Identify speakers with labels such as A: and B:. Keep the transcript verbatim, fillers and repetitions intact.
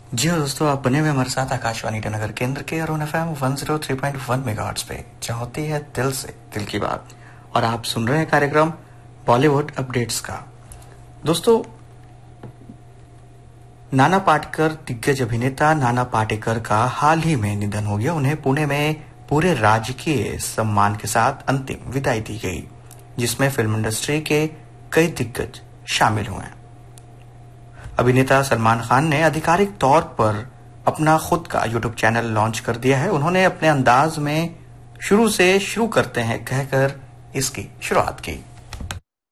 A: जी हाँ दोस्तों, आप बने हुए हमारे साथ आकाशवाणी ईटानगर केंद्र के Arun F M one zero three point one megahertz पे, जहाँ होती है दिल से दिल की बात। और आप सुन रहे हैं कार्यक्रम बॉलीवुड अपडेट्स का। दोस्तों, नाना पाटेकर, दिग्गज अभिनेता नाना पाटेकर का हाल ही में निधन हो गया। उन्हें पुणे में पूरे राजकीय सम्मान के साथ अंतिम विदाई दी गई, जिसमें फिल्म इंडस्ट्री के कई दिग्गज शामिल हुए। अभिनेता सलमान खान ने आधिकारिक तौर पर अपना खुद का यूट्यूब चैनल लॉन्च कर दिया है। उन्होंने अपने अंदाज में शुरू से शुरू करते हैं कहकर इसकी शुरुआत की।